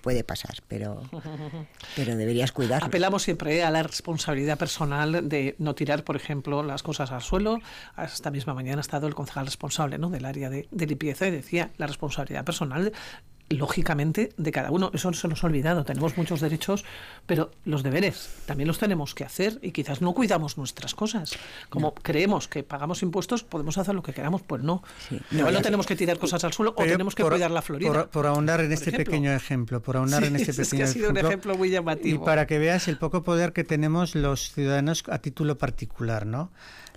puede pasar, pero deberías cuidarlo. Apelamos siempre a la responsabilidad personal de no tirar, por ejemplo, las cosas al suelo. Esta misma mañana ha estado el concejal responsable, ¿no?, del área de limpieza, y decía la responsabilidad personal, lógicamente, de cada uno. Eso se nos ha olvidado. Tenemos muchos derechos, pero los deberes también los tenemos que hacer, y quizás no cuidamos nuestras cosas. Como creemos que pagamos impuestos, podemos hacer lo que queramos, pues no. Sí. Igual no tenemos que tirar cosas al suelo, o tenemos que cuidar la Florida. Por ahondar en este pequeño ejemplo, es que ha sido un ejemplo muy llamativo. Y para que veas el poco poder que tenemos los ciudadanos a título particular, ¿no?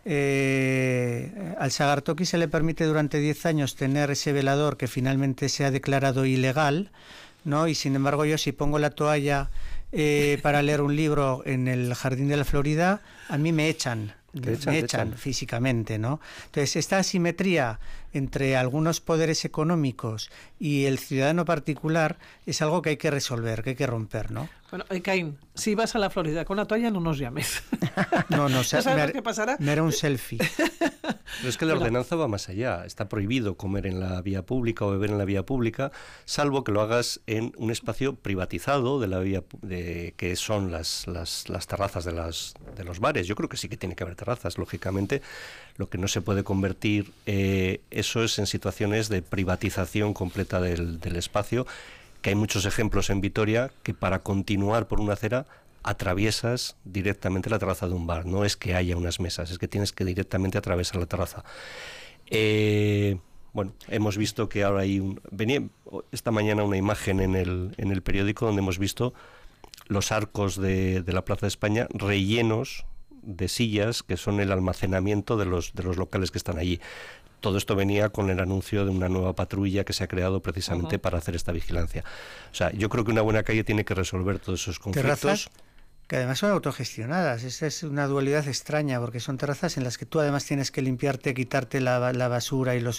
Al Sagartoki se le permite durante 10 años tener ese velador que finalmente se ha declarado ilegal, ¿no? Y sin embargo, yo si pongo la toalla para leer un libro en el Jardín de la Florida, a mí me echan físicamente, ¿no? Entonces, esta asimetría entre algunos poderes económicos y el ciudadano particular es algo que hay que resolver, que hay que romper, ¿no? Bueno, Caín, si vas a la Florida con la toalla, no nos llames. No, ¿Sabes lo que pasará? Me haré un selfie. Pero es que la ordenanza va más allá. Está prohibido comer en la vía pública o beber en la vía pública, salvo que lo hagas en un espacio privatizado de la vía, que son las terrazas de los bares. Yo creo que sí que tiene que haber terrazas, lógicamente. Lo que no se puede convertir eso es en situaciones de privatización completa del espacio, que hay muchos ejemplos en Vitoria que para continuar por una acera atraviesas directamente la terraza de un bar. No es que haya unas mesas, es que tienes que directamente atravesar la terraza. Bueno, hemos visto que ahora venía esta mañana una imagen en el periódico donde hemos visto los arcos de la Plaza de España rellenos de sillas que son el almacenamiento de los locales que están allí. Todo esto venía con el anuncio de una nueva patrulla que se ha creado precisamente para hacer esta vigilancia. O sea, yo creo que una buena calle tiene que resolver todos esos conflictos. Terrazas que además son autogestionadas. Esa es una dualidad extraña, porque son terrazas en las que tú además tienes que limpiarte, quitarte la basura y los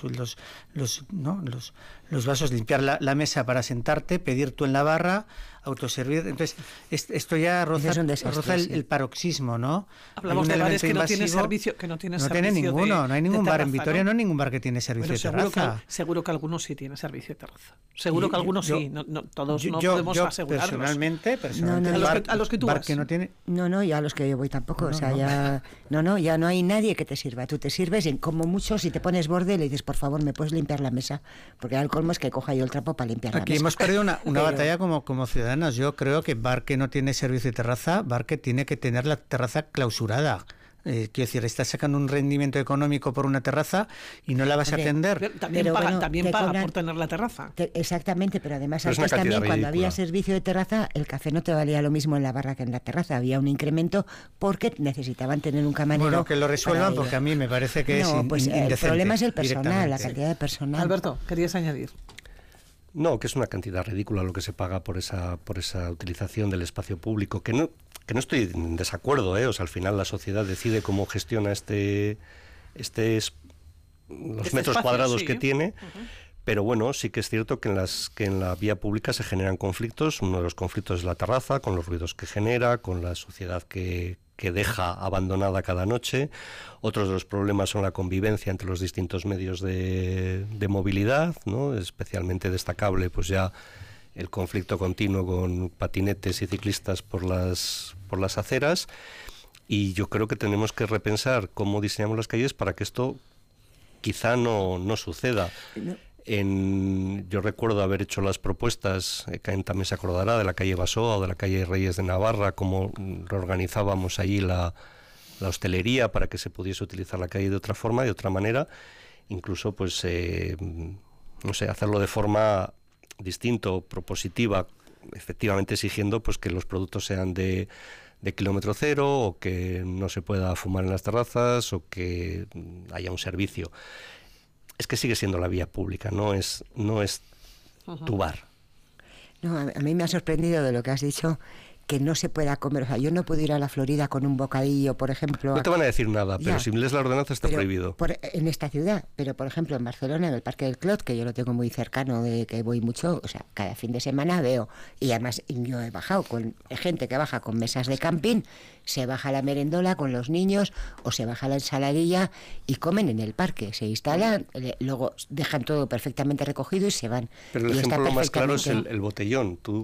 vasos, limpiar la mesa para sentarte, pedir tú en la barra, autoservir. Entonces, esto ya roza el paroxismo, ¿no? Hablamos de bares que no tienen servicio. No tiene ninguno, no hay ningún bar en Vitoria, no hay ningún bar que tiene servicio de terraza. Seguro que algunos sí tienen servicio de terraza. Seguro que algunos sí, todos no podemos asegurarlos. Personalmente, a los que tú vas. No tiene... No, ya a los que yo voy tampoco. Ya no hay nadie que te sirva. Tú te sirves, como mucho, si te pones borde, le dices, por favor, ¿me puedes limpiar la mesa? Porque al colmo es que coja yo el trapo para limpiar la mesa. Aquí hemos perdido una batalla como ciudadanos. Yo creo que bar que no tiene servicio de terraza, bar que tiene que tener la terraza clausurada. Quiero decir, estás sacando un rendimiento económico por una terraza y no la vas a atender. También paga por tener la terraza. Exactamente, pero además antes también cuando había servicio de terraza, el café no te valía lo mismo en la barra que en la terraza. Había un incremento porque necesitaban tener un camarero. Bueno, que lo resuelvan porque a mí me parece que es indecente. El problema es el personal, la cantidad de personal. Alberto, ¿querías añadir? No, que es una cantidad ridícula lo que se paga por esa utilización del espacio público, que no estoy en desacuerdo, o sea, al final la sociedad decide cómo gestiona los metros espacio, cuadrados sí, que tiene, pero bueno, sí que es cierto que en la vía pública se generan conflictos. Uno de los conflictos es la terraza, con los ruidos que genera, con la suciedad que deja abandonada cada noche. Otros de los problemas son la convivencia entre los distintos medios de movilidad, ¿no? Especialmente destacable pues ya el conflicto continuo con patinetes y ciclistas por las aceras, y yo creo que tenemos que repensar cómo diseñamos las calles para que esto quizá no suceda. Yo recuerdo haber hecho las propuestas, Caín también se acordará, de la calle Basoa o de la calle Reyes de Navarra, cómo reorganizábamos allí la hostelería para que se pudiese utilizar la calle de otra forma, de otra manera, incluso pues hacerlo de forma distinto, propositiva, efectivamente exigiendo pues que los productos sean de kilómetro cero, o que no se pueda fumar en las terrazas, o que haya un servicio. Es que sigue siendo la vía pública, no es tu bar. No, a mí me ha sorprendido de lo que has dicho, que no se pueda comer. O sea, yo no puedo ir a la Florida con un bocadillo, por ejemplo. No te van a decir nada, pero si lees la ordenanza está prohibido. En esta ciudad, pero por ejemplo en Barcelona, en el Parque del Clot, que yo lo tengo muy cercano, de que voy mucho, o sea, cada fin de semana veo, y además yo he bajado con gente que baja con mesas de camping, se baja la merendola con los niños, o se baja la ensaladilla y comen en el parque, se instalan, luego dejan todo perfectamente recogido y se van. Pero el ejemplo más claro es el botellón. Tú